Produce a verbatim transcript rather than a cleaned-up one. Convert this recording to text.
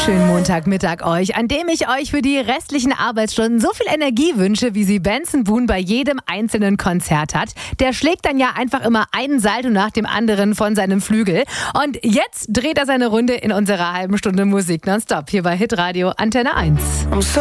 Schönen Montagmittag euch, an dem ich euch für die restlichen Arbeitsstunden so viel Energie wünsche, wie sie Benson Boone bei jedem einzelnen Konzert hat. Der schlägt dann ja einfach immer einen Salto nach dem anderen von seinem Flügel. Und jetzt dreht er seine Runde in unserer halben Stunde Musik nonstop hier bei Hitradio Antenne eins.